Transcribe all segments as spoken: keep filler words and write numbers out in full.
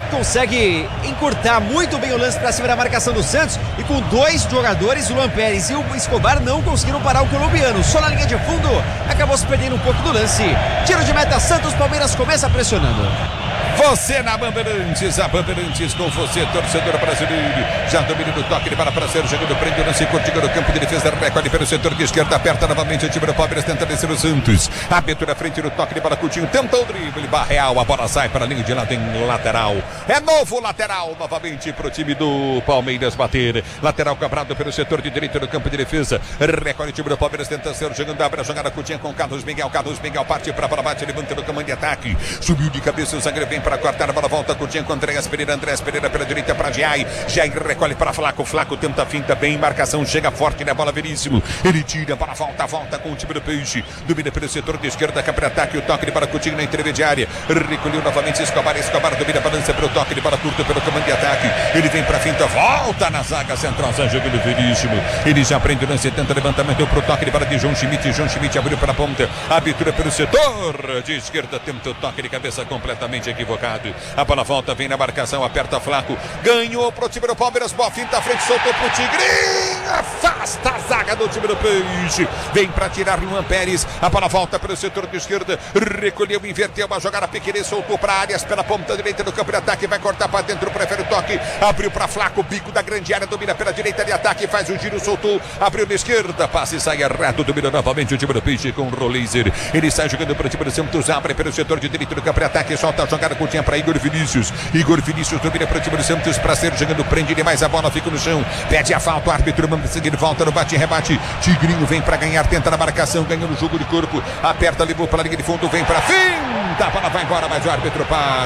consegue encurtar muito bem o lance para cima da marcação do Santos, e com dois jogadores, o Luan Pérez e o Escobar, não conseguiram parar o colombiano. Só na linha de fundo, acabou se perdendo um pouco do lance. Tiro de meta Santos, Palmeiras começa pressionando. Você na Bandeirantes, a Bandeirantes com você, torcedor brasileiro. Já domina do toque de bola para ser jogando, prende o lance curtinho no campo de defesa, recolhe pelo setor de esquerda, aperta novamente o time do Palmeiras, tenta descer o Santos. Abertura frente no toque de bola, Coutinho tentou o drible, Barreal, a bola sai para a linha de lado em lateral. É novo lateral, novamente para o time do Palmeiras bater. Lateral cobrado pelo setor de direito no campo de defesa. Recolhe o time do Palmeiras, tenta ser jogando, abre a jogada, Coutinho com Carlos Miguel. Carlos Miguel parte para a bola, bate, levanta no comando de ataque. Subiu de cabeça, o zagueiro vem para cortar a bola, volta Coutinho com Andréas Pereira, Andréas Pereira pela direita para Jair, Jair recolhe para Flaco, Flaco tenta a finta bem, marcação chega forte na bola, Veríssimo, ele tira para volta, volta com o time do Peixe, domina pelo setor de esquerda, capa de ataque, o toque de bola Coutinho na intermediária, recolheu novamente Escobar, Escobar domina, balança pelo toque de bola curto pelo comando de ataque, ele vem para finta, volta na zaga central, sai jogando Veríssimo, ele já prende o lance, tenta levantamento pro toque de bola de João Schmidt, João Schmidt abriu para a ponta, abertura pelo setor de esquerda, tenta o toque de cabeça completamente equivocado. A bola volta, vem na marcação, aperta Flaco, ganhou pro time do Palmeiras, boa finta à frente, soltou pro Tigrinho, afasta a zaga do time do Peixe, vem pra tirar Luan Pérez, a bola volta pelo setor de esquerda, recolheu, inverteu uma jogada pequena, soltou pra Arias pela ponta direita do campo de ataque, vai cortar pra dentro, prefere o toque, abriu pra Flaco, bico da grande área, domina pela direita de ataque, faz o giro, soltou, abriu na esquerda, passe e sai errado, domina novamente o time do Peixe com o Rolizer, ele sai jogando pro time do Santos, abre pelo setor de direito do campo de ataque, solta a jogada, Coutinho pra Igor Vinícius, Igor Vinícius domina para o time do Santos, para ser jogando, prende demais a bola, fica no chão, pede a falta, o árbitro manda seguir, volta no bate e rebate, Tigrinho vem para ganhar, tenta na marcação, ganha no jogo de corpo, aperta, levou para a linha de fundo, vem para fim, a bola vai embora, mas o árbitro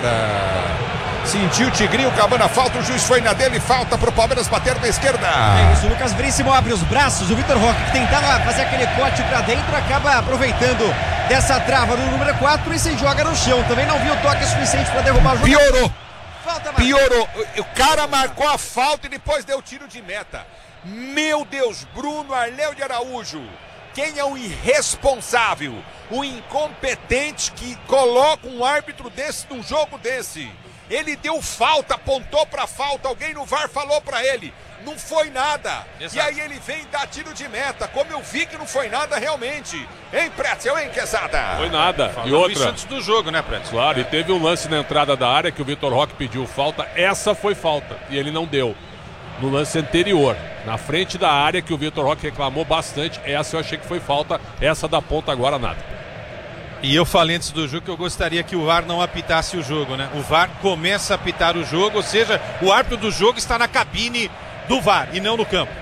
para. Sentiu o Tigrinho cavando a falta, o juiz foi na dele, falta pro Palmeiras bater na esquerda. É isso, o Lucas Veríssimo abre os braços, o Vitor Roque que tentava fazer aquele corte pra dentro, acaba aproveitando dessa trava do número quatro e se joga no chão, também não viu o toque suficiente pra derrubar o jogo. Piorou, falta piorou, o cara marcou a falta e depois deu tiro de meta. Meu Deus, Bruno Arleu de Araújo, quem é o irresponsável, o incompetente que coloca um árbitro desse num jogo desse? Ele deu falta, apontou pra falta, alguém no V A R falou pra ele, não foi nada. Exato. E aí ele vem dar tiro de meta, como eu vi que não foi nada realmente. Hein, Pretzel, hein, Quesada? Foi nada. Falou e outra, isso antes do jogo, né, Pretzel? Claro, e teve um lance na entrada da área que o Vitor Roque pediu falta, essa foi falta, e ele não deu. No lance anterior, na frente da área que o Vitor Roque reclamou bastante, essa eu achei que foi falta, essa da ponta agora nada. E eu falei antes do jogo que eu gostaria que o V A R não apitasse o jogo, né? O V A R começa a apitar o jogo, ou seja, o árbitro do jogo está na cabine do V A R e não no campo.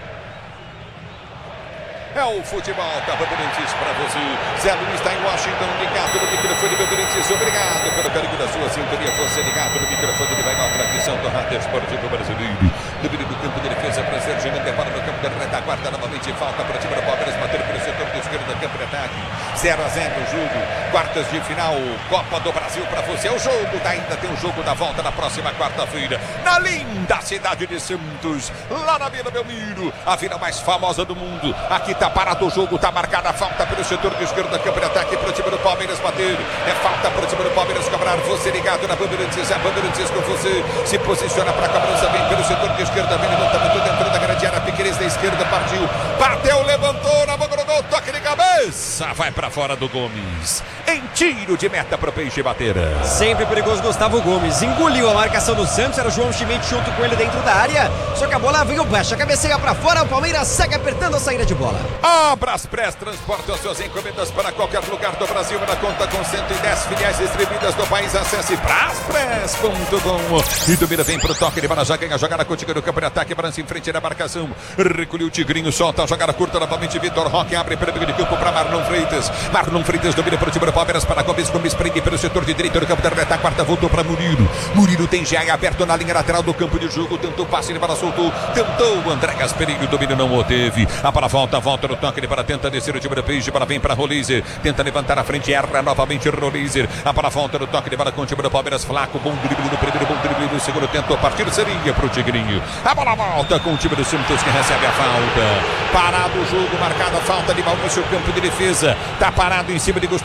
É o futebol da Bandeirantes para você. Zé Luiz está em Washington, ligado no microfone Bandeirantes. Obrigado pelo carinho da sua sintonia. Você ligado no microfone de maior tradição do rádio esportivo brasileiro. Domínio do campo de defesa para ser jogando de bola no campo da retaguarda. Novamente falta para o time do Palmeiras bater pelo setor do esquerdo do campo de ataque. zero a zero o jogo. Quartas de final, Copa do Brasil para você. É o jogo da ainda tem o jogo da volta na próxima quarta-feira. Na linda cidade de Santos. Lá na Vila Belmiro. A vila mais famosa do mundo. Aqui tá parado o jogo, tá marcada a falta pelo setor de esquerda, campo de ataque pro time do Palmeiras bater, é falta pro time do Palmeiras cobrar, você ligado na Bandeirantes, a Bandeirantes com você, se posiciona pra cobrança, vem pelo setor de esquerda, vem levantamento dentro da grande área, Piqueires da esquerda, partiu, bateu, levantou, na boca do gol, toque de cabeça, vai pra fora do Gomes, em tiro de meta pro Peixe bater. Sempre perigoso Gustavo Gomes, engoliu a marcação do Santos, era o João Schmidt junto com ele dentro da área, só que a bola veio baixa, cabeceia pra fora, o Palmeiras segue apertando a saída de bola. A Braspress transporta as suas encomendas para qualquer lugar do Brasil na conta com cento e dez filiais distribuídas no país. Acesse braspress ponto com e domina, vem pro toque de bola, já ganha a jogada contigo no campo de ataque, balança em frente da marcação, recolheu o Tigrinho, solta a jogada curta novamente, Vitor Roque abre pelo meio de campo para Marlon Freitas, Marlon Freitas domina para o time do Palmeiras para Gomes, Gomes prende pelo setor de direito do campo da retaguarda, voltou para Murilo, Murilo tem Jair aberto na linha lateral do campo de jogo, tentou passe de bola, soltou, tentou, André Gasperini, o domínio não o teve, a bola volta, volta no toque de bola, tenta descer o time do Peixe, bola vem para Rolizer, tenta levantar a frente, erra novamente Rolizer, a bola volta no toque de bola com o time do Palmeiras, Flaco, bom drible no primeiro, bom drible no segundo, tentou partir, seria pro Tigrinho, a bola volta com o time do Santos que recebe a falta, parado o jogo, marcada a falta de Maurício, campo de defesa, tá parado em cima de Gustavo Henrique,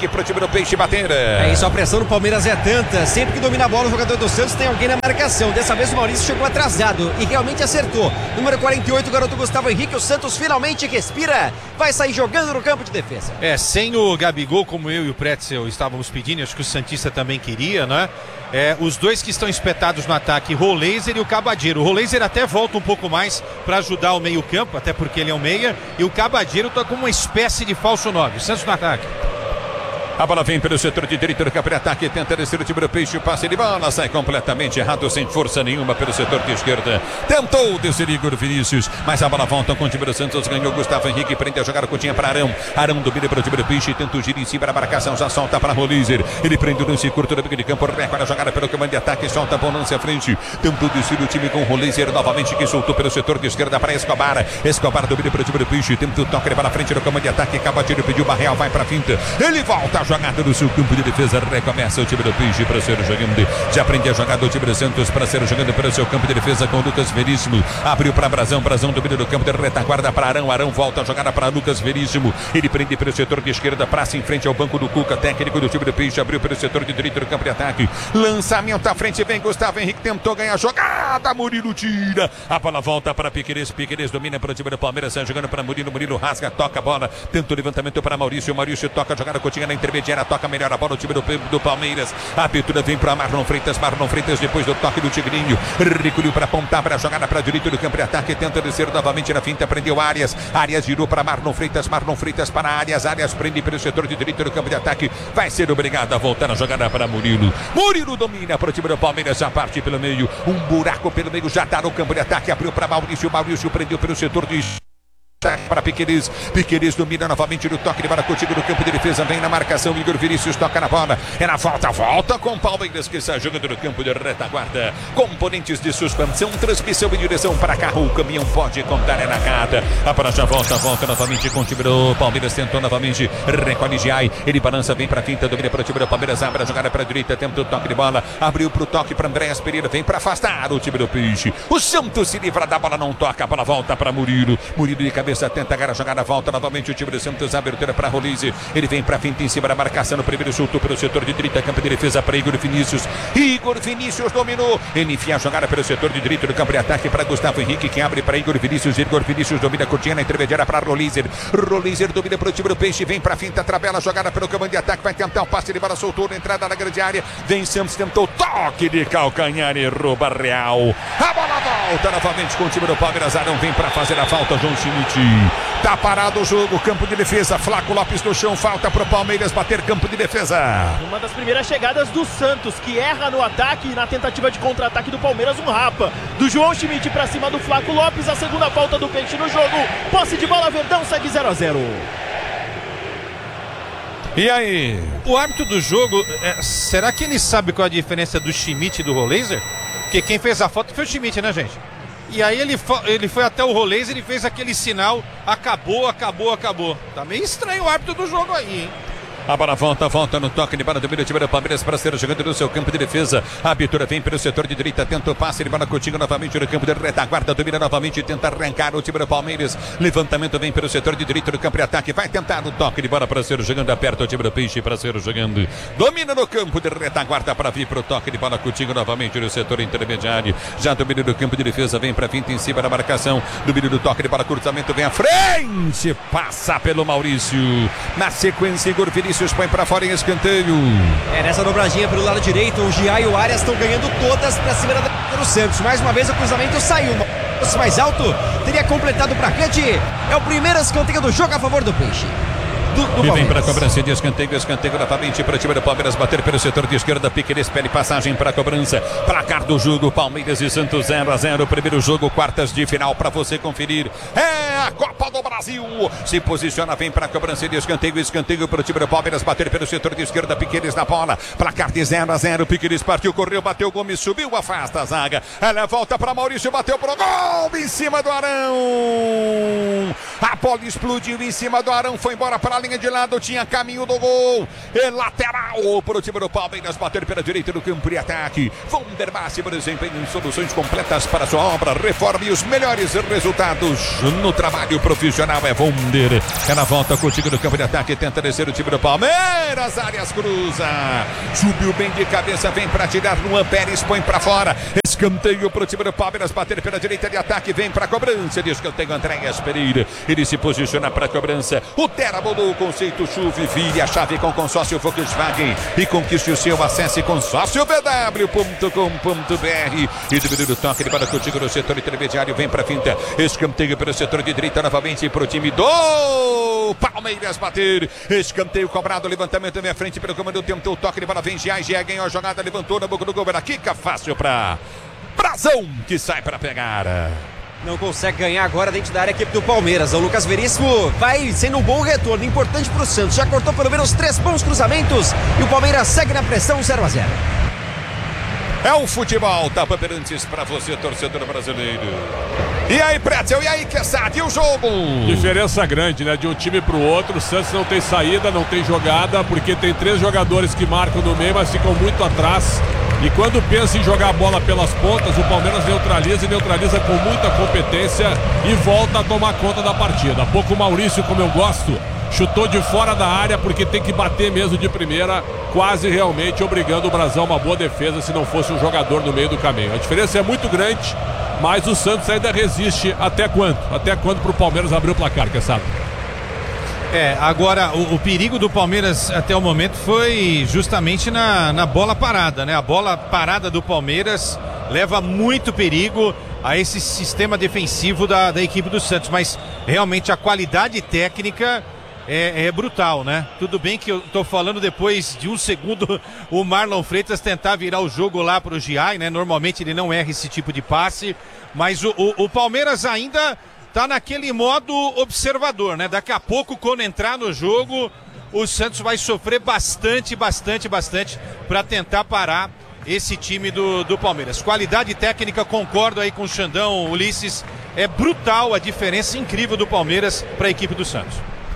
Henrique pro time do Peixe bater. É isso, a pressão do Palmeiras é tanta. Sempre que domina a bola, o jogador do Santos tem alguém na marcação. Dessa vez o Maurício chegou atrasado e realmente acertou. Número quarenta e oito, o garoto Gustavo Henrique. O Santos finalmente respira. Vai sair jogando no campo de defesa. É, sem o Gabigol, como eu e o Pretzel estávamos pedindo, acho que o Santista também queria, né? É, os dois que estão espetados no ataque, Roleiser e o Cabadeiro. O Roleiser até volta um pouco mais para ajudar o meio campo, até porque ele é um meia. E o Cabadeiro está como uma espécie de falso nove. Santos no ataque. A bola vem pelo setor de direito do campo de ataque, tenta descer o time do Peixe, o passe de bola, sai completamente errado, sem força nenhuma pelo setor de esquerda. Tentou descer Igor Vinícius, mas a bola volta com o time do Santos, ganhou Gustavo Henrique, prende a jogar, Coutinho para Arão. Arão domina para o time do Peixe, tenta o giro em cima da marcação, já solta para Roleiser. Ele prende o lance curto do bico de campo, recorde a jogada pelo comando de ataque, solta a bom lance à frente. Tentou descer o time com o Roleiser novamente, que soltou pelo setor de esquerda para Escobar. Escobar domina para o time do Peixe, tenta o toque para frente no comando de ataque, acaba tiro, pediu Barreal, vai para a finta. Ele volta a jogada do seu campo de defesa, recomeça o time do Peixe para ser jogando, já aprende a jogar do time do Santos para ser jogando pelo seu campo de defesa com Lucas Veríssimo, abriu para Brazão, Brazão domina do campo de retaguarda para Arão, Arão volta a jogada para Lucas Veríssimo, ele prende pelo setor de esquerda, praça em frente ao banco do Cuca, técnico do time do Peixe, abriu pelo setor de direito do campo de ataque, lançamento à frente, vem Gustavo Henrique, tentou ganhar a jogada, Murilo tira, a bola volta para Piquerez, Piquerez domina para o time do Palmeiras, sai jogando para Murilo, Murilo rasga, toca a bola, tenta o levantamento para Maurício, Maurício toca a jogada, Coutinho na intermediária, toca melhor a bola, o time do, do Palmeiras, a abertura vem para Marlon Freitas, Marlon Freitas depois do toque do Tigrinho, recolheu para apontar para a jogada para direito do campo de ataque, tenta descer novamente na finta, prendeu Arias, Arias girou para Marlon Freitas, Marlon Freitas para Arias, Arias prende pelo setor de direito do campo de ataque, vai ser obrigado a voltar a jogada para Murilo, Murilo domina para o time do Palmeiras, já parte pelo meio, um buraco pelo meio, já está no campo de ataque, abriu para Maurício, Maurício prendeu pelo setor de para Piquerez, Piquerez domina novamente no toque de bola contigo no campo de defesa, vem na marcação, Igor Vinícius toca na bola, é na volta, volta com Palmeiras que está jogando no campo de retaguarda, componentes de suspensão, transmissão e direção para carro, o caminhão pode contar é na cada, a bola já volta, volta novamente com o time do Palmeiras, tentou novamente, recolhe Giai, ele balança, vem para a finta, domina para o time do Palmeiras, abre a jogada para a direita, tenta o toque de bola, abriu para o toque para Andréas Pereira, vem para afastar o time do Peixe, o Santos se livra da bola, não toca, a bola volta para Murilo, Murilo de cabeça, tenta agarrar a jogada, volta novamente o time do Santos, abertura para Roleiser, ele vem para finta em cima da marcação, no primeiro chutou pelo setor de direita, campo de defesa para Igor Vinícius, Igor Vinícius dominou, ele enfia a jogada pelo setor de direito do campo de ataque para Gustavo Henrique, que abre para Igor Vinícius, Igor Vinícius domina a cortina na intermediária para Roleiser, Roleiser domina para o time do Peixe, vem para finta, tabela a jogada pelo comando de ataque, vai tentar o passe de bola, soltou na entrada na grande área, vem Santos, tentou toque de calcanhar e rouba Real, a bola volta novamente com o time do Palmeiras, Arão vem para fazer a falta, João Schmidt. Tá parado o jogo, campo de defesa, Flaco Lopes no chão, falta pro Palmeiras bater campo de defesa. Uma das primeiras chegadas do Santos, que erra no ataque e na tentativa de contra-ataque do Palmeiras, um rapa do João Schmidt pra cima do Flaco Lopes, a segunda falta do Peixe no jogo, posse de bola, Verdão segue zero a zero. E aí? O árbitro do jogo, é, será que ele sabe qual a diferença do Schmidt e do Roleiser? Porque quem fez a falta foi o Schmidt, né, gente? E aí ele, ele foi até o Roleiser e fez aquele sinal, acabou, acabou, acabou. Tá meio estranho o árbitro do jogo aí, hein? A bola volta, volta no toque de bola do meio do time do Palmeiras para ser jogando no seu campo de defesa. A abertura vem pelo setor de direita, tenta o passe de bola Coutinho novamente no campo de retaguarda, domina novamente, tenta arrancar o time do Palmeiras. Levantamento vem pelo setor de direita do campo de ataque, vai tentar o toque de bola para ser jogando, aperta o time do Peixe para ser jogando. Domina no campo de retaguarda para vir para o toque de bola Coutinho novamente no setor intermediário. Já domina no campo de defesa, vem para finta em cima da marcação. Domina do toque de bola, cruzamento vem à frente, passa pelo Maurício. Na sequência, Igor Vinícius põe pra fora em escanteio. É, nessa dobradinha pelo lado direito, o Giai e o Arias estão ganhando todas pra cima da do Santos. Mais uma vez o cruzamento saiu. Mais alto, teria completado pra frente. É o primeiro escanteio do jogo a favor do Peixe. Do, do e vem para a cobrança de escanteio, escanteio novamente para o time do Palmeiras bater pelo setor de esquerda, Piquerez pede passagem para a cobrança, placar do jogo, Palmeiras e Santos zero a zero, primeiro jogo, quartas de final para você conferir, é a Copa do Brasil, se posiciona, vem para a cobrança de escanteio, escanteio para o time do Palmeiras bater pelo setor de esquerda, Piquerez na bola, placar de zero a zero, Piquerez partiu, correu, bateu, Gomes subiu, afasta a zaga, ela volta para Maurício, bateu pro gol, em cima do Arão, a bola explodiu em cima do Arão, foi embora para linha de lado, tinha caminho do gol. É lateral para o time do Palmeiras, bater pela direita do campo de ataque. Vonder máximo desempenho em soluções completas para sua obra, reforma e os melhores resultados no trabalho profissional. É Vonder. É na volta contigo no campo de ataque, tenta descer o time do Palmeiras. Arias cruza, subiu bem de cabeça, vem para tirar. Luan Pérez põe para fora. Escanteio para o time do Palmeiras, bater pela direita de ataque, vem para a cobrança de escanteio. Andréas Pereira, ele se posiciona para a cobrança. O Tera mudou o conceito, chuve, vire a chave com consórcio Volkswagen e conquiste o seu. Acesse consórcio b w ponto com ponto b r. E dividido o toque, ele para contigo no setor intermediário, vem para a finta, escanteio pelo setor de direita novamente para o time do Palmeiras bater. Escanteio cobrado, levantamento vem à frente pelo comando, tentou o toque, ele para vem Gia, Gia ganhou a jogada, levantou na boca do gol, era quica fácil para Brazão, que sai para pegar. Não consegue ganhar agora dentro da área a equipe do Palmeiras. O Lucas Veríssimo vai sendo um bom retorno, importante para o Santos. Já cortou pelo menos três bons cruzamentos e o Palmeiras segue na pressão, zero a zero. É o futebol da Bandeirantes para você, torcedor brasileiro. E aí, Pretzel, e aí, Quesada, e o jogo? Diferença grande, né? De um time para o outro. O Santos não tem saída, não tem jogada, porque tem três jogadores que marcam no meio, mas ficam muito atrás. E quando pensa em jogar a bola pelas pontas, o Palmeiras neutraliza e neutraliza com muita competência e volta a tomar conta da partida. Há pouco o Maurício, como eu gosto, chutou de fora da área porque tem que bater mesmo de primeira, quase realmente obrigando o Brazão a uma boa defesa se não fosse um jogador no meio do caminho. A diferença é muito grande, mas o Santos ainda resiste até quando? Até quando para o Palmeiras abrir o placar, quer sabe? É, agora o, o perigo do Palmeiras até o momento foi justamente na, na bola parada, né? A bola parada do Palmeiras leva muito perigo a esse sistema defensivo da, da equipe do Santos, mas realmente a qualidade técnica é, é brutal, né? Tudo bem que eu tô falando depois de um segundo o Marlon Freitas tentar virar o jogo lá pro Giai, né? Normalmente ele não erra esse tipo de passe, mas o, o, o Palmeiras ainda tá naquele modo observador, né? Daqui a pouco, quando entrar no jogo, o Santos vai sofrer bastante, bastante, bastante para tentar parar esse time do, do Palmeiras. Qualidade técnica, concordo aí com o Xandão, Ulisses, é brutal a diferença incrível do Palmeiras para a equipe do Santos.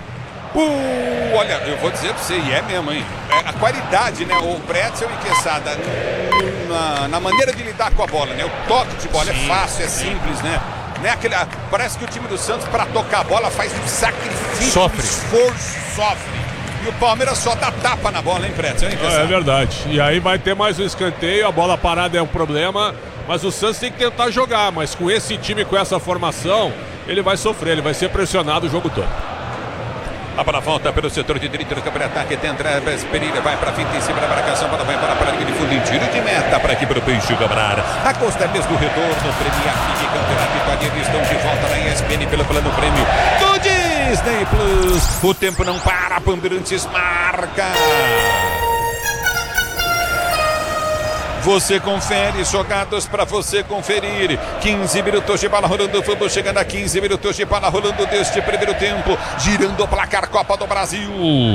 Uh, olha, eu vou dizer pra você, e é mesmo, hein? É, a qualidade, né? O Pretzel e Quesada na, na maneira de lidar com a bola, né? O toque de bola sim, é fácil, é sim. simples, né? Né? Aquele, parece que o time do Santos, para tocar a bola, faz um sacrifício, sofre. um esforço, sofre. E o Palmeiras só dá tapa na bola, hein, Pretzel? Hein, é, é verdade. E aí vai ter mais um escanteio, a bola parada é um problema, mas o Santos tem que tentar jogar, mas com esse time, com essa formação, ele vai sofrer, ele vai ser pressionado o jogo todo. A bola volta pelo setor de direita do campo de ataque. Tem Andrés Pereira, vai para a finta em cima da marcação. Bola vai para a linha de fundo em tiro de meta para aqui para o Peixe cobrar. A Costa mesmo do retorno. Premier League, Campeonato Italiano. Estão de volta na E S P N pelo plano prêmio do Disney Plus. O tempo não para. Bandeirantes marca. Você confere, jogados para você conferir. quinze minutos de bola rolando, vamos chegando a quinze minutos de bola rolando deste primeiro tempo. Girando o placar Copa do Brasil.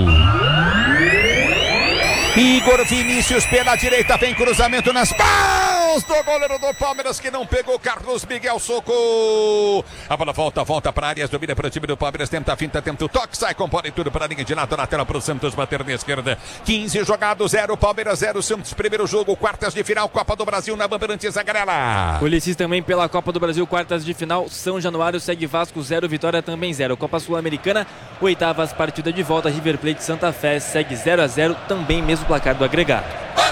Igor Vinícius pela direita, vem cruzamento nas mãos do goleiro do Palmeiras que não pegou, Carlos Miguel Soco. A bola volta, volta para áreas, domina para o time do Palmeiras, tenta a finta, tenta o toque, sai com bola e tudo para a linha de lado, na tela para o Santos bater na esquerda. quinze jogados, zero Palmeiras, zero Santos, primeiro jogo, quartas de final, Copa do Brasil na Bandeirantes, Zagarela. Ulisses também pela Copa do Brasil, quartas de final, São Januário segue Vasco zero, Vitória também zero. Copa Sul-Americana, oitavas partida de volta, River Plate Santa Fé segue zero a zero, também mesmo placar do agregado.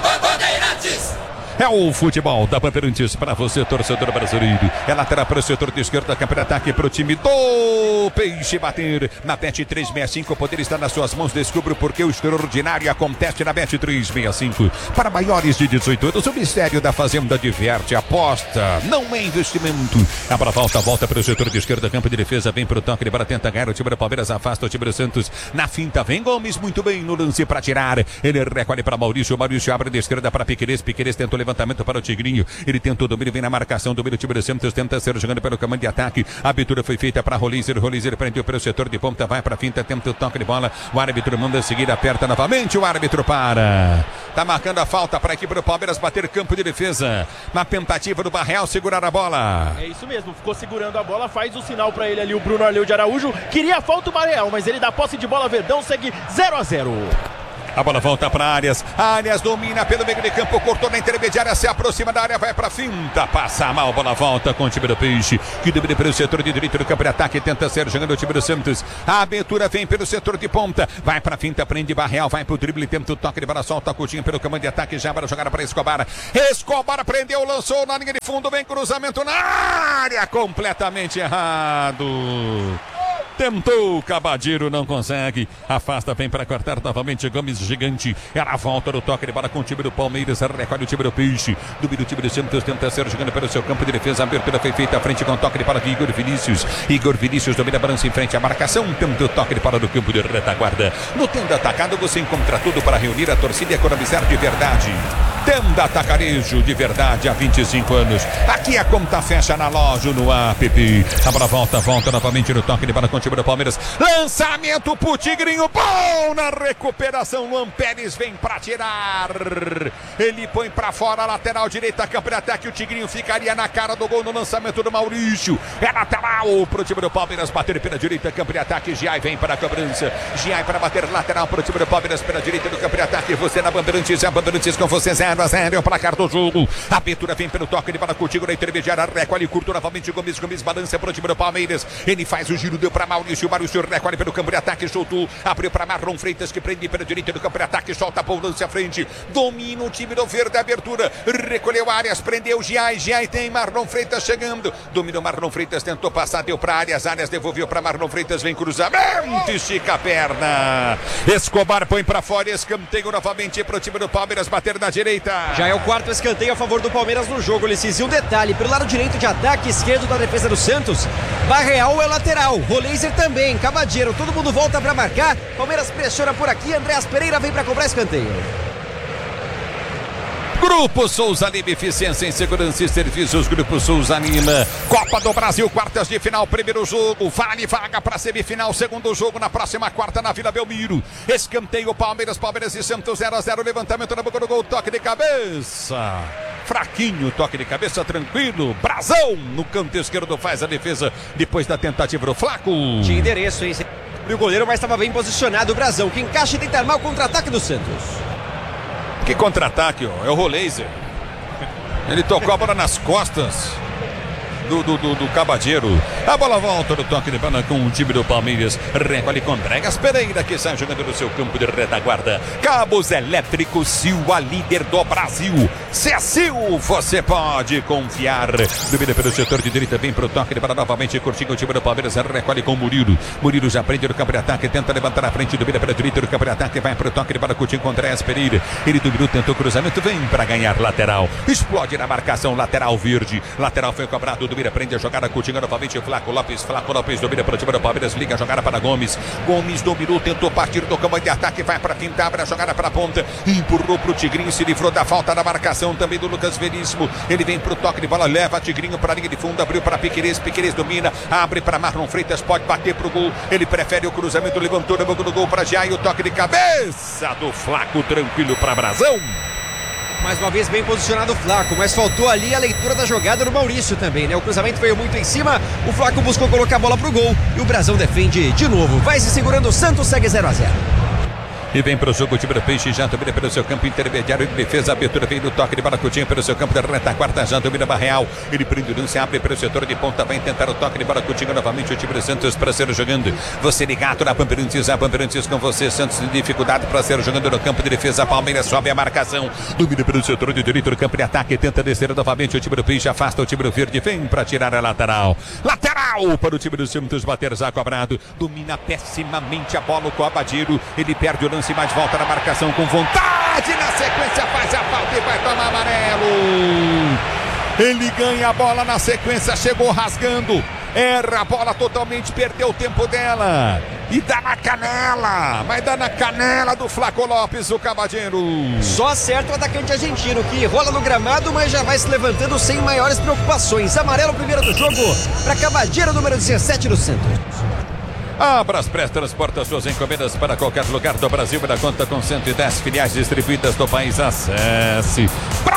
É o futebol da Bandeirantes para você, torcedor brasileiro. É lateral para o setor de esquerda, campo de ataque para o time do Peixe bater. Na Bet trezentos e sessenta e cinco, o poder está nas suas mãos. Descubra porque o extraordinário acontece na Bet trezentos e sessenta e cinco. Para maiores de dezoito anos, o Mistério da Fazenda diverte, aposta, não é investimento. A bola volta, volta para o setor de esquerda, campo de defesa, vem para o toque, para tentar ganhar. O time do Palmeiras afasta o time do Santos. Na finta, vem Gomes muito bem no lance para tirar. Ele recolhe para Maurício, Maurício abre de esquerda para Piquerez, Piquerez tentou levantar. Levantamento para o Tigrinho, ele tentou o domínio, vem na marcação, domínio o time do Santos, tenta ser jogando pelo comando de ataque, a abertura foi feita para Rolízer, Rolízer Gomes, ele prendeu pelo setor de ponta, vai pra finta, tenta o toque de bola. O árbitro manda seguir, aperta novamente, o árbitro para. Tá marcando a falta para a equipe do Palmeiras bater campo de defesa. Na tentativa do Barreal segurar a bola. É isso mesmo, ficou segurando a bola, faz o sinal pra ele ali, o Bruno Arleu de Araújo. Queria a falta o Barreal, mas ele dá posse de bola, Verdão segue zero a zero. A bola volta para Arias. Arias domina pelo meio de campo, cortou na intermediária, se aproxima da área, vai para finta, passa mal, bola volta com o time do Peixe, que domina pelo setor de direito do campo de ataque, tenta ser jogando o time do Santos. A abertura vem pelo setor de ponta, vai para finta, prende Barreal, vai pro drible, tenta o toque de bola, solta a Coutinho pelo comando de ataque, já para jogar para Escobar. Escobar prendeu, lançou na linha de fundo, vem cruzamento na área, completamente errado. Tentou, Cabadeiro não consegue. Afasta, vem para cortar novamente Gomes gigante. Era a volta do toque de bola com o time do Palmeiras. Recolhe o time do Peixe. Domina o time do Santos. Tenta ser jogando pelo seu campo de defesa. A abertura foi feita à frente com o toque de bola de Igor Vinícius. Igor Vinícius domina a balança em frente à marcação. Tenta o toque de bola do campo de retaguarda. No Tenda Atacado você encontra tudo para reunir a torcida e economizar de verdade. Tenda Atacarejo de verdade há vinte e cinco anos. Aqui a conta fecha na loja no app. A bola volta, volta novamente no toque de bola com o time do Palmeiras. Lançamento pro Tigrinho, bom na recuperação. Luan Pérez vem pra tirar. Ele põe pra fora a lateral direita, campo de ataque. O Tigrinho ficaria na cara do gol no lançamento do Maurício. É lateral pro time do Palmeiras bater pela direita, campo de ataque. Giai vem para a cobrança. Giai para bater lateral pro time do Palmeiras pela direita do campo de ataque. Você na Bandeirantes, a Bandeirantes com você zero a zero. É o placar do jogo. A abertura vem pelo toque de bola contigo na intermediária. Recolhe, curto novamente Gomes. Gomes balança pro time do Palmeiras. Ele faz o giro, deu pra Maurício. Maurício recolhe pelo campo de ataque, soltou. Abriu pra Marlon Freitas que prende pela direita do campo de ataque. Solta a volância à frente. Domina o time do Verde. Abertura. Recolheu Arias. Prendeu Giai. Giai tem Marlon Freitas chegando. Dominou Marlon Freitas. Tentou passar. Deu pra Arias. Arias devolveu pra Marlon Freitas. Vem cruzamento. Estica a perna. Escobar põe pra fora. Escanteio novamente pro time do Palmeiras bater na direita. Já é o quarto escanteio a favor do Palmeiras no jogo, Ulisses. E um detalhe, pelo lado direito de ataque, esquerdo da defesa do Santos, Barreal é lateral, Roleiser também, Cabadeiro, todo mundo volta para marcar. Palmeiras pressiona por aqui, Andréas Pereira vem para cobrar escanteio. Grupo Souza Lima, eficiência em segurança e serviços. Grupo Souza Lima. Copa do Brasil, quartas de final, primeiro jogo. Vale vaga para semifinal, segundo jogo na próxima quarta na Vila Belmiro. Escanteio Palmeiras, Palmeiras e Santos zero a zero. Levantamento na boca do gol, toque de cabeça. Fraquinho, toque de cabeça, tranquilo. Brazão no canto esquerdo faz a defesa depois da tentativa do Flaco. Tinha endereço, hein? E o goleiro, mas estava bem posicionado. O Brazão que encaixa e tenta armar o contra-ataque do Santos. Que contra-ataque, ó. É o Roleiser. Ele tocou a bola nas costas do, do, do, do Cabadeiro. A bola volta do toque de bola com o time do Palmeiras. Recolhe com Dregas Pereira, que sai jogando no seu campo de retaguarda. Cabos Elétricos Sil, a líder do Brasil. Se é Sil, você pode confiar. Domina pelo setor de direita, vem pro toque de bola novamente. Curtindo o time do Palmeiras. Recolhe com o Murilo. Murilo já prende no campo de ataque, tenta levantar a frente. Domina pela direita do campo de ataque, vai pro toque de bola. Curtindo com Andréas Pereira. Ele dominou, tentou cruzamento, vem para ganhar lateral. Explode na marcação, lateral verde. Lateral foi cobrado, domina, prende a jogada. Curtindo novamente. Flaco Lopes, Flaco Lopes domina pelo time do Palmeiras. Liga a jogada para Gomes. Gomes dominou, tentou partir do campo de ataque, vai para quinta, abre a jogada para a ponta. Empurrou pro Tigrinho, se livrou da falta na marcação também do Lucas Veríssimo. Ele vem pro toque de bola, leva Tigrinho para a linha de fundo, abriu para Piquerez, Piquerez domina, abre para Marlon Freitas, pode bater pro gol. Ele prefere o cruzamento, levantou na boca do gol para Giai, o toque de cabeça do Flaco, tranquilo para Brazão. Mais uma vez bem posicionado o Flaco, mas faltou ali a leitura da jogada do Maurício também, né? O cruzamento veio muito em cima, o Flaco buscou colocar a bola pro gol e o Brazão defende de novo. Vai se segurando, o Santos segue zero a zero. E vem pro jogo o time do Peixe, já domina pelo seu campo intermediário de defesa, a abertura vem do toque de bola Coutinho pelo seu campo da retaguarda, já domina Barreal, ele prende o lance, abre pelo setor de ponta, vai tentar o toque de bola Coutinho novamente, o time do Santos para ser jogando, você ligado na Bandeirantes, a Bandeirantes com você, Santos em dificuldade para ser jogando no campo de defesa, Palmeiras sobe a marcação, domina pelo setor de direito do campo de ataque, tenta descer novamente, o time do Peixe afasta o time do Verde, vem para tirar a lateral, lateral para o time do Santos bater já cobrado, domina pessimamente a bola com o Cabadeiro, ele perde o lance, mas volta na marcação com vontade, na sequência faz a falta e vai tomar amarelo. Ele ganha a bola na sequência, chegou rasgando, erra a bola totalmente, perdeu o tempo dela e dá na canela, mas dá na canela do Flaco Lopes, o Cabadeiro. Só acerta o atacante argentino que rola no gramado, mas já vai se levantando sem maiores preocupações. Amarelo primeiro do jogo para Cabadeiro, número dezessete do Santos. Abra as pré-transporta suas encomendas para qualquer lugar do Brasil. Da conta com cento e dez filiais distribuídas no país. Acesse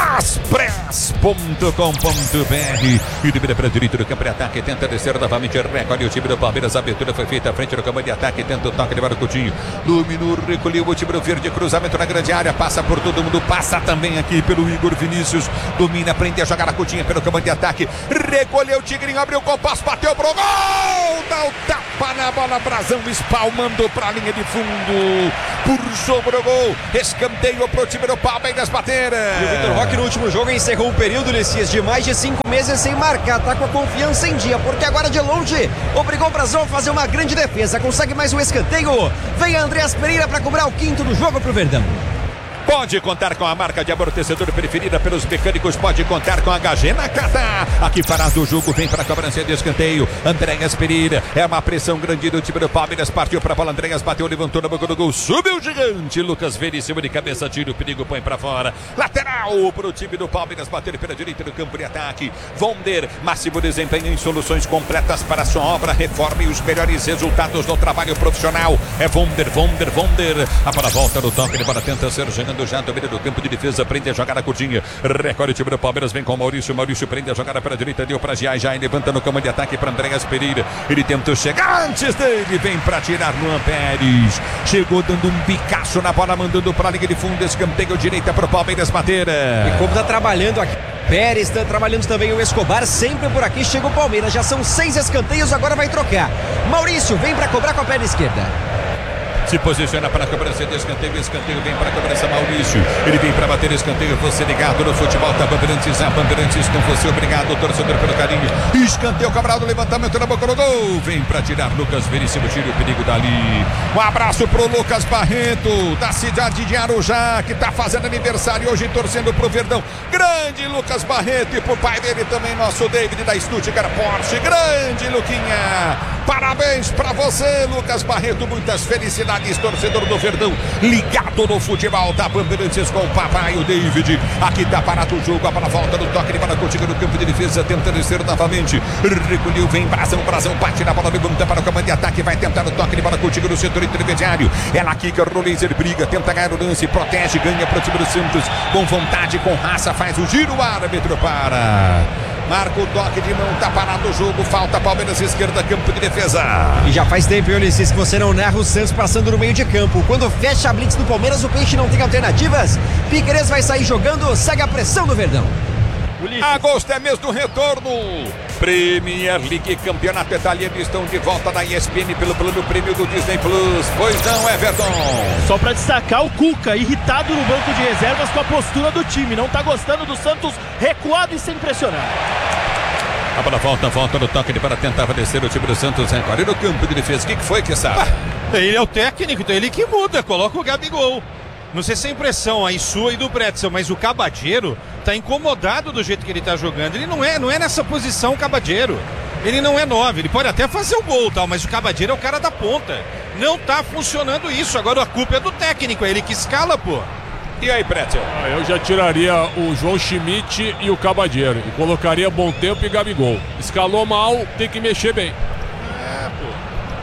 braspress ponto com ponto br. E libera para o direito do campo de ataque. Tenta descer novamente. Recolhe o time do Palmeiras. A abertura foi feita à frente do comando de ataque. Tenta o toque de Coutinho. Dominou, recolheu o time do Verde. Cruzamento na grande área. Passa por todo mundo. Passa também aqui pelo Igor Vinícius. Domina, prende a jogar a Coutinho pelo comando de ataque. Recolheu o Tigrinho. Abriu o compasso. Bateu pro gol. Dá o tapa na bola. Brazão espalmando para a linha de fundo. Puxou pro gol. Escanteio pro time do Palmeiras bater. E o Vitor Roque no último jogo encerrou um período, Ulisses, de mais de cinco meses sem marcar. Tá com a confiança em dia, porque agora de longe obrigou o Brazão a fazer uma grande defesa. Consegue mais um escanteio. Vem Andreas Pereira para cobrar o quinto do jogo pro Verdão. Pode contar com a marca de amortecedor preferida pelos mecânicos. Pode contar com a H G Nakata. Aqui parado o jogo, vem para a cobrança de escanteio. Andreas Pereira, é uma pressão grande do time do Palmeiras. Partiu para a bola, Andreas bateu, levantou na boca do gol. Subiu o gigante, Lucas Veríssimo de cabeça, tira o perigo, põe para fora. Lateral para o time do Palmeiras, bater pela direita do campo de ataque. Vonder, máximo desempenho em soluções completas para a sua obra. Reforme os melhores resultados no trabalho profissional. É Vonder, Vonder, Vonder. A bola volta no toque, ele para tenta ser jogando já, domínio do campo de defesa, prende a jogada curtinha, recolhe o time do Palmeiras, vem com o Maurício, Maurício prende a jogada para a direita, deu para Giai, Giai levanta no campo de ataque para Andreas Pereira, ele tentou chegar antes dele, vem para tirar Luan Pérez, chegou dando um bicaço na bola, mandando para a linha de fundo, escanteio direita para o Palmeiras bater. E como tá trabalhando aqui Pérez, está trabalhando também o Escobar, sempre por aqui chega o Palmeiras, já são seis escanteios, agora vai trocar. Maurício vem para cobrar com a perna esquerda. Se posiciona para a cobrança de escanteio, escanteio vem para a cobrança Maurício, ele vem para bater escanteio, você ligado no futebol, tá Bandeirantes, a Bandeirantes com você, obrigado torcedor pelo carinho, escanteio cobrado, levantamento na boca do gol, vem para tirar Lucas Veríssimo, tira o perigo dali, um abraço pro Lucas Barreto, da cidade de Arujá, que tá fazendo aniversário hoje, torcendo pro Verdão, grande Lucas Barreto, e pro pai dele também, nosso David da Stuttgart Porsche, grande Luquinha, parabéns pra você Lucas Barreto, muitas felicidades, torcedor do Verdão, ligado no futebol da Bandeirantes com o papai, o David. Aqui tá parado o jogo, a bola volta no toque de bola contigo no campo de defesa, tenta descer novamente. Recolheu, vem Brazão, Brazão bate na bola, levanta para o comando de ataque, vai tentar o toque de bola contigo no setor intermediário. Ela quica, Roleiser briga, tenta ganhar o lance, protege, ganha para o time do Santos, com vontade, com raça, faz o giro, o árbitro para. Marca o toque de mão, tá parado o jogo, falta Palmeiras esquerda, campo de defesa. E já faz tempo, Ulisses, que você não narra o Santos passando no meio de campo. Quando fecha a blitz do Palmeiras, o Peixe não tem alternativas. Piquerez vai sair jogando, segue a pressão do Verdão. Ulisses. Agosto é mês do retorno. Premier League, campeonato italiano, estão de volta na E S P N pelo plano prêmio do Disney Plus. Pois não, Everton? Só pra destacar o Cuca, irritado no banco de reservas com a postura do time. Não tá gostando do Santos recuado e sem pressionar. A bola volta, volta no toque para tentar descer o time do Santos. Agora no campo de defesa, o que, que foi que sabe? Ah, ele é o técnico, então ele que muda, coloca o Gabigol. Não sei se é impressão aí sua e do Pretzel, mas o Cabadeiro tá incomodado do jeito que ele tá jogando. Ele não é, não é nessa posição o Cabadeiro. Ele não é nove, ele pode até fazer o gol, tal, mas o Cabadeiro é o cara da ponta. Não tá funcionando isso. Agora a culpa é do técnico, é ele que escala, pô. E aí, Pretzel? Ah, eu já tiraria o João Schmidt e o Cabadeiro e colocaria Bom Tempo e Gabigol. Escalou mal, tem que mexer bem. É, pô.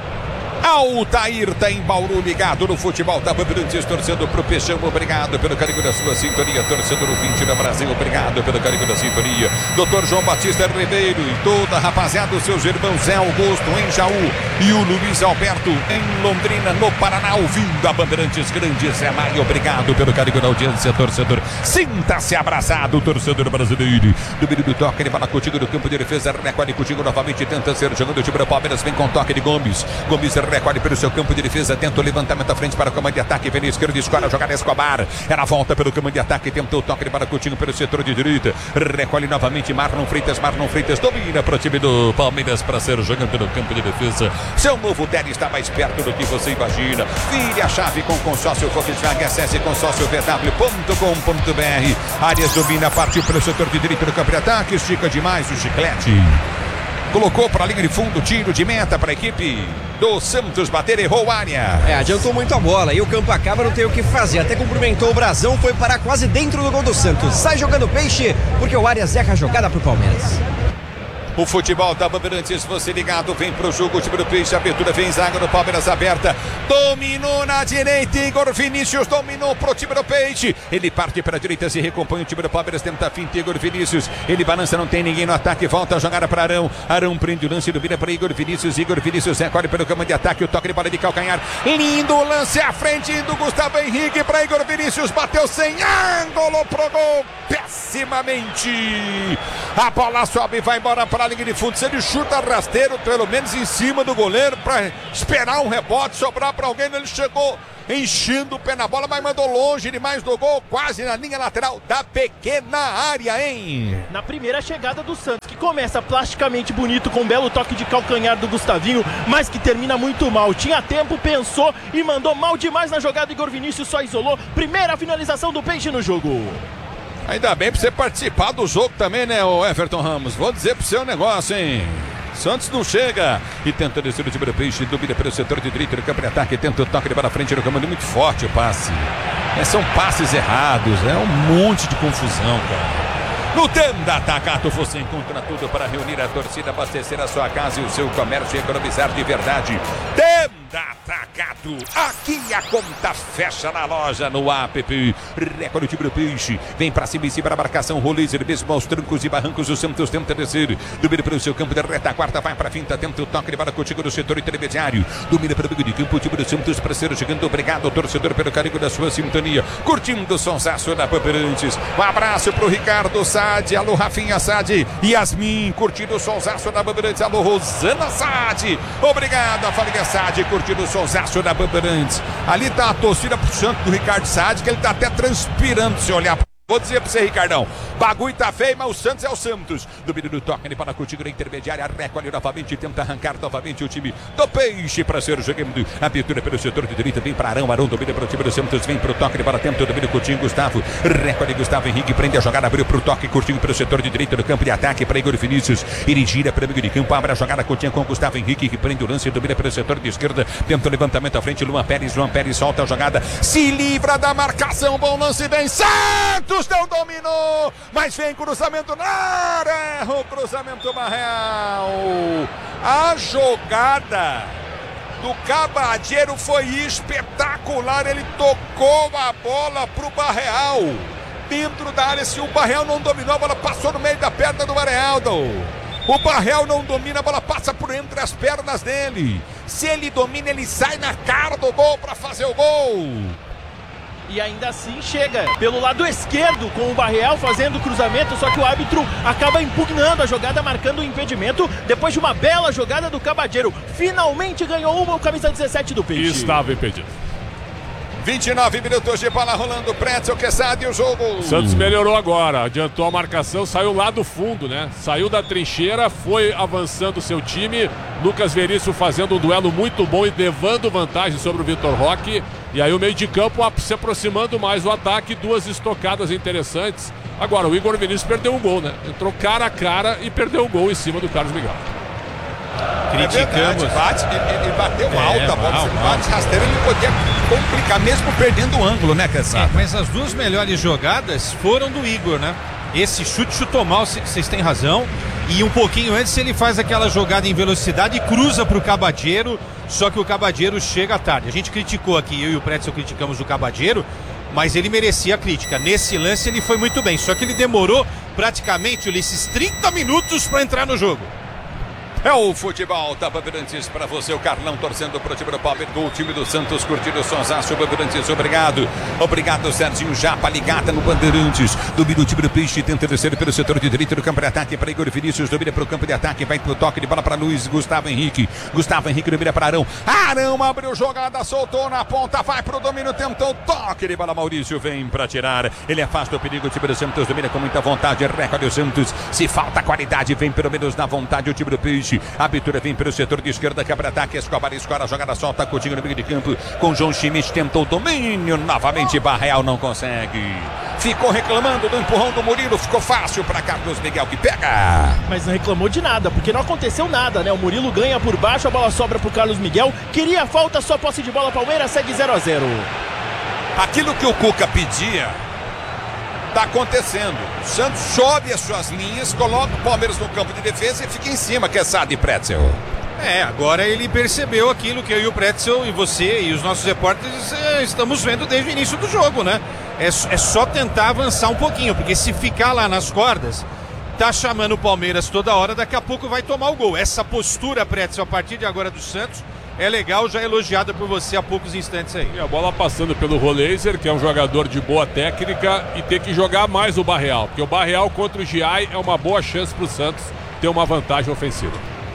Altair tá em Bauru, ligado no futebol da Bandeirantes, torcendo pro Peixão, obrigado pelo carinho da sua sintonia, torcedor ouvinte da Brasil, obrigado pelo carinho da sintonia, doutor João Batista Ribeiro e toda a rapaziada, os seus irmãos Zé Augusto em Jaú e o Luiz Alberto em Londrina, no Paraná, ouvindo a Bandeirantes, grande Zé Maio, obrigado pelo carinho da audiência, torcedor, sinta-se abraçado, torcedor brasileiro, domínio do toque, ele fala contigo no campo de defesa, recolhe contigo novamente, tenta ser jogando o time do Palmeiras, vem com toque de Gomes, Gomes recolhe pelo seu campo de defesa, tenta o levantamento à frente para o comando de ataque, vem na esquerda, escolhe a jogada Escobar, ela volta pelo comando de ataque, tentou o toque de Coutinho pelo setor de direita, recolhe novamente Marlon Freitas, Marlon Freitas domina para o time do Palmeiras para ser jogando pelo campo de defesa, seu novo Deli está mais perto do que você imagina, vire a chave com consórcio Volkswagen, acesse consórcio v w ponto com ponto b r, Arias domina, partiu pelo setor de direita do campo de ataque, estica demais o chiclete, colocou para a linha de fundo, tiro de meta para a equipe do Santos bater, errou a área. É, adiantou muito a bola e o campo acaba, não tem o que fazer. Até cumprimentou o Brazão, foi parar quase dentro do gol do Santos. Sai jogando Peixe, porque o Arias erra a jogada pro Palmeiras. O futebol da Bandeirantes, você ligado, vem pro jogo, o time do Peixe, abertura, vem zaga do Palmeiras aberta, dominou na direita, Igor Vinícius dominou pro time do Peixe, ele parte para a direita, se recompõe, o time do Palmeiras tenta a finta, Igor Vinícius, ele balança, não tem ninguém no ataque, volta a jogada para Arão, Arão prende o lance, domina para Igor Vinícius, Igor Vinícius recolhe pelo campo de ataque, o toque de bola de calcanhar, lindo lance à frente do Gustavo Henrique para Igor Vinícius, bateu sem ângulo pro gol, pessimamente, a bola sobe e vai embora para a linha de fundo, se ele chuta rasteiro, pelo menos em cima do goleiro, para esperar um rebote, sobrar para alguém, ele chegou enchendo o pé na bola, mas mandou longe demais do gol, quase na linha lateral da pequena área, hein? Na primeira chegada do Santos, que começa plasticamente bonito com um belo toque de calcanhar do Gustavinho, mas que termina muito mal. Tinha tempo, pensou e mandou mal demais na jogada. Igor Vinícius só isolou. Primeira finalização do Peixe no jogo. Ainda bem pra você participar do jogo também, né, o Everton Ramos? Vou dizer pro seu negócio, hein? Santos não chega e tenta descer o time do Peixe, dúvida pelo setor de direito, no campo de ataque, tenta o toque de bola frente no comando, muito forte o passe. É, são passes errados, é um monte de confusão, cara. No Tenda Atacado você encontra tudo para reunir a torcida, abastecer a sua casa e o seu comércio e economizar de verdade. Tenda Atacado, aqui a conta fecha na loja, no app. Recorde o time do Peixe, vem para cima em cima da marcação, Roleiser mesmo aos trancos e barrancos, o Santos tenta descer, domina pelo seu campo de retaguarda, vai para a finta, tenta o toque de bola contigo no setor intermediário, domina pelo meio de campo, o time do Santos parceiro chegando, obrigado torcedor pelo carinho da sua sintonia, curtindo o sonsaço da Bandeirantes, um abraço pro Ricardo Sade, alô Rafinha Sade, Yasmin, curtindo o sonsaço da Bandeirantes, alô Rosana Sade, obrigado a família Sade, curtindo o sonsaço da Bandeirantes, ali tá a torcida pro Santos do Ricardo Sade, que ele tá até transpirando se olhar. Vou dizer pra você, Ricardão, bagulho tá feio, mas o Santos é o Santos. Domínio do toque, ele para contigo na intermediária, recolhe novamente, tenta arrancar novamente o time do Peixe para ser jogando. Abertura pelo setor de direita, vem para Arão, Arão domina para o time do Santos, vem pro toque, ele para tenta o domínio Coutinho, Gustavo, recolhe Gustavo Henrique, prende a jogada, abriu pro toque, Coutinho pelo setor de direita do campo de ataque para Igor Vinícius, ele gira para o meio de campo, abre a jogada, Coutinho com Gustavo Henrique, que prende o lance, domina pelo setor de esquerda, tenta o levantamento à frente, Luan Pérez, Luan Pérez solta a jogada, se livra da marcação, bom lance, vem Santos! Não dominou, mas vem cruzamento na área, erra o cruzamento Barreal. A jogada do Cabadeiro foi espetacular, ele tocou a bola pro Barreal dentro da área, se o Barreal não dominou, a bola passou no meio da perna do Barreal. O Barreal não domina, a bola passa por entre as pernas dele, se ele domina ele sai na cara do gol para fazer o gol. E ainda assim chega pelo lado esquerdo com o Barreal fazendo o cruzamento, só que o árbitro acaba impugnando a jogada, marcando o impedimento, depois de uma bela jogada do Cabadeiro. Finalmente ganhou uma, o camisa dezessete do Peixe. Estava impedido. vinte e nove minutos de bola rolando, Pretzel, Quesada e o jogo. Santos melhorou agora, adiantou a marcação, saiu lá do fundo, né? Saiu da trincheira, foi avançando o seu time. Lucas Veríssimo fazendo um duelo muito bom e levando vantagem sobre o Vitor Roque. E aí o meio de campo se aproximando mais do ataque, duas estocadas interessantes. Agora o Igor Vinícius perdeu um gol, né? Entrou cara a cara e perdeu o gol em cima do Carlos Miguel. Criticamos. É bate, ele, ele bateu É, alta, a bola, mal, se ele mal. bate rasteiro, ele podia complicar, mesmo perdendo o ângulo, né, Cassado? É, mas as duas melhores jogadas foram do Igor, né? Esse chute chutou mal, vocês têm razão. E um pouquinho antes ele faz aquela jogada em velocidade e cruza pro Cabadeiro, só que o Cabadeiro chega tarde. A gente criticou aqui, eu e o Pretzel criticamos o Cabadeiro, mas ele merecia a crítica. Nesse lance ele foi muito bem, só que ele demorou praticamente esses trinta minutos para entrar no jogo. É o futebol da Bandeirantes para você, o Carlão torcendo pro time do Palmeiras, o time do Santos curtindo o sonsaço, Bandeirantes, obrigado. Obrigado, Serginho Japa, ligada no Bandeirantes. Domina o time do Peixe, tenta descer pelo setor de direito do campo de ataque para Igor Vinícius, domina para o campo de ataque, vai pro toque de bola para Luiz Gustavo Henrique. Gustavo Henrique domina para Arão. Arão abriu jogada, soltou na ponta, vai pro domínio, tentou toque de bola, Maurício vem para tirar. Ele afasta o perigo, o time do Santos domina com muita vontade, recorde o Santos. Se falta qualidade, vem pelo menos na vontade o time do Peixe. A abertura vem pelo setor de esquerda, quebra-ataque, Escobar escora, a jogada solta, Coutinho no meio de campo, com João Schmidt, tentou o domínio, novamente Barreal não consegue. Ficou reclamando do empurrão do Murilo, ficou fácil para Carlos Miguel que pega. Mas não reclamou de nada, porque não aconteceu nada, né? O Murilo ganha por baixo, a bola sobra pro Carlos Miguel, queria a falta, só posse de bola, Palmeiras segue zero a zero. Aquilo que o Cuca pedia tá acontecendo. O Santos sobe as suas linhas, coloca o Palmeiras no campo de defesa e fica em cima, Quesada e Pretzel. É, agora ele percebeu aquilo que eu e o Pretzel e você e os nossos repórteres é, estamos vendo desde o início do jogo, né? É, é só tentar avançar um pouquinho, porque se ficar lá nas cordas, tá chamando o Palmeiras toda hora, daqui a pouco vai tomar o gol. Essa postura, Pretzel, a partir de agora do Santos, é legal, já elogiada por você há poucos instantes aí. E a bola passando pelo Roleiser, que é um jogador de boa técnica, e tem que jogar mais o Barreal, porque o Barreal contra o Giai é uma boa chance pro Santos ter uma vantagem ofensiva.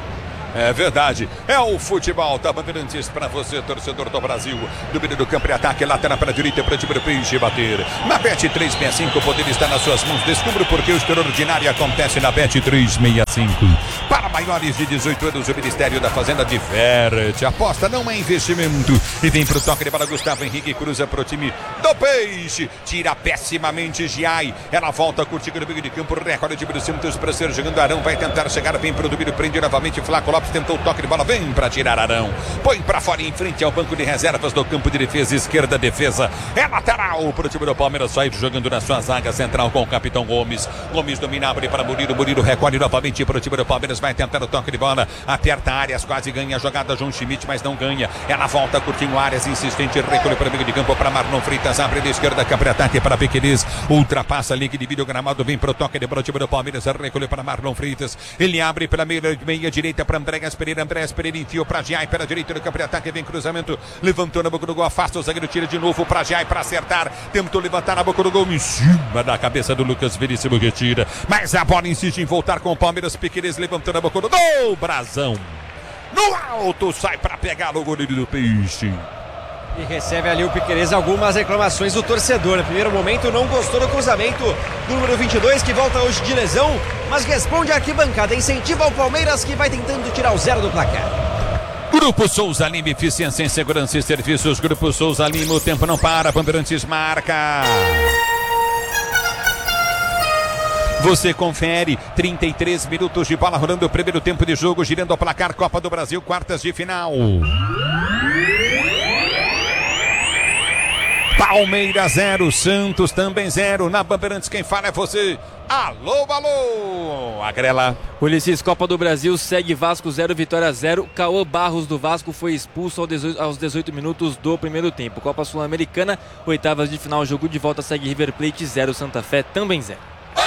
É verdade, é o futebol da Bandeirantes para você, torcedor do Brasil. Domínio do campo e ataque, lateral para a direita, para o time do Peixe bater. Na Bet trezentos e sessenta e cinco, o poder está nas suas mãos. Descubra porque o extraordinário acontece na Bet trezentos e sessenta e cinco. Para maiores de dezoito anos, o Ministério da Fazenda diverte. Aposta não é investimento. E vem para o toque para Gustavo Henrique, cruza para o time do Peixe. Tira pessimamente Giai. Ela volta contigo no meio de campo. Recorde o time do Santos para ser jogando. Arão vai tentar chegar bem para o domínio. Prende novamente Flaco Lopes. Tentou o toque de bola, vem para tirar Arão, põe para fora em frente ao banco de reservas do campo de defesa, esquerda defesa, é lateral para o time do Palmeiras, sai jogando na sua zaga central com o capitão Gomes. Gomes domina, abre para Murilo, Murilo recolhe novamente para o time do Palmeiras, vai tentar o toque de bola, aperta áreas, quase ganha a jogada João Schmidt, mas não ganha, ela volta curtindo áreas, insistente, recolhe para o meio de campo para Marlon Freitas, abre da esquerda, câmara ataque para Piqueires, ultrapassa a liga de vídeo gramado, vem para o toque de bola, o time do Palmeiras, recolhe para Marlon Freitas, ele abre pela meia, meia direita para André Pereira, Andrés Pereira enfiou para Giai, pela direita do campo de ataque, vem cruzamento, levantou na boca do gol, afasta o zagueiro, tira de novo para Giai para acertar, tentou levantar na boca do gol, em cima da cabeça do Lucas Veríssimo que tira, mas a bola insiste em voltar com o Palmeiras, Piqueires levantou na boca do gol, Brazão, no alto, sai para pegar o goleiro do Peixe. E recebe ali o Piqueires algumas reclamações do torcedor. No primeiro momento não gostou do cruzamento do número vinte e dois, que volta hoje de lesão, mas responde a arquibancada, incentiva o Palmeiras, que vai tentando tirar o zero do placar. Grupo Souza Lima, eficiência em segurança e serviços. Grupo Souza Lima, o tempo não para, Bandeirantes marca. Você confere, trinta e três minutos de bola rolando o primeiro tempo de jogo, girando o placar Copa do Brasil, quartas de final. Palmeiras zero, Santos também zero. Na Bandeirantes quem fala é você. Alô, alô, Agrela. Ulisses, Copa do Brasil segue Vasco zero, Vitória zero. Cauã Barros do Vasco foi expulso aos dezoito minutos do primeiro tempo. Copa Sul-Americana, oitavas de final, jogo de volta, segue River Plate zero, Santa Fé também zero.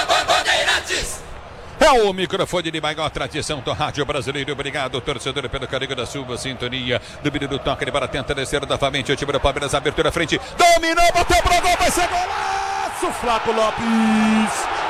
É o microfone de maior tradição do rádio brasileiro. Obrigado, torcedor, pelo carinho da sua sintonia. Domínio do toque de bola, tenta descer novamente. O time do Palmeiras, abertura à frente. Dominou, bateu pro gol, vai ser golaço. Flaco Lopes.